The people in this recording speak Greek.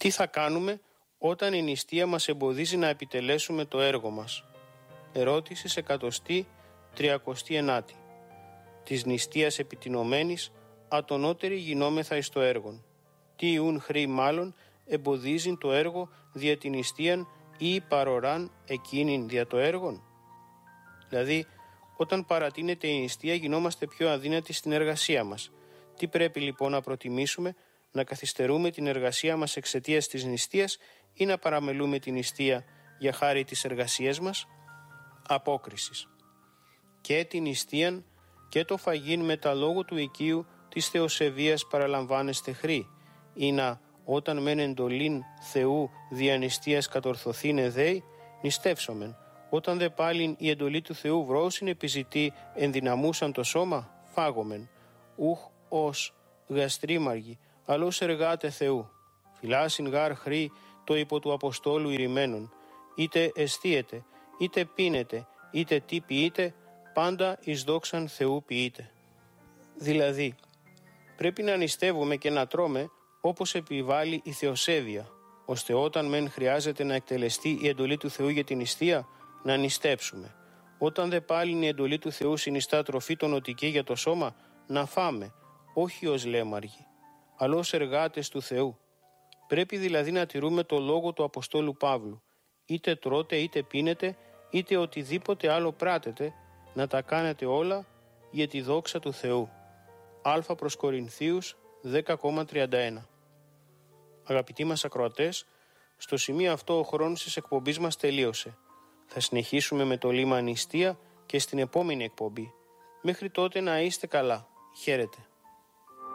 Τι θα κάνουμε όταν η νηστεία μας εμποδίζει να επιτελέσουμε το έργο μας? Ερώτηση σε 139. Της νηστείας επιτινωμένης, ατονότερη γινόμεθα εις το έργον. Τι ιούν χρή μάλλον εμποδίζειν το έργο δια την νηστείαν ή παροράν εκείνην δια το έργον? Δηλαδή, όταν παρατείνεται η νηστεία γινόμαστε πιο αδύνατοι στην εργασία μας. Τι πρέπει λοιπόν να προτιμήσουμε, να καθυστερούμε την εργασία μας εξαιτίας της νηστείας ή να παραμελούμε την νηστεία για χάρη της εργασίας μας? Απόκρισης. Και την νηστείαν και το φαγήν με τα λόγου του οικείου της θεοσεβίας παραλαμβάνεστε χρή, ή να όταν μεν εντολήν Θεού δια νηστείας κατορθωθήν εδέη, νηστεύσομεν. Όταν δε πάλιν η εντολή του Θεού βρόσιν επιζητεί ενδυναμούσαν το σώμα, φάγομεν. Ουχ ως γαστρίμαργοι, αλλός εργάτε Θεού. Φυλάσιν γάρ χρή το υπό του Αποστόλου ηρημένων. Είτε εστίετε, είτε πίνετε, είτε τι ποιείτε, πάντα εις δόξαν Θεού ποιείτε. Δηλαδή, πρέπει να νηστεύουμε και να τρώμε όπως επιβάλλει η θεοσέβεια, ώστε όταν μεν χρειάζεται να εκτελεστεί η εντολή του Θεού για την νηστεία, να νηστέψουμε. Όταν δε πάλιν η εντολή του Θεού συνιστά τροφή των οτικέ για το σώμα, να φάμε, όχι ως λέμαργοι, αλλά ως εργάτες του Θεού. Πρέπει δηλαδή να τηρούμε το λόγο του Αποστόλου Παύλου, είτε τρώτε είτε πίνετε, είτε οτιδήποτε άλλο πράτετε, να τα κάνετε όλα για τη δόξα του Θεού. Α προς Κορινθίους 10,31. Αγαπητοί μας ακροατές, στο σημείο αυτό ο χρόνος της εκπομπής μας τελείωσε. Θα συνεχίσουμε με το λίμα νηστεία και στην επόμενη εκπομπή. Μέχρι τότε να είστε καλά. Χαίρετε.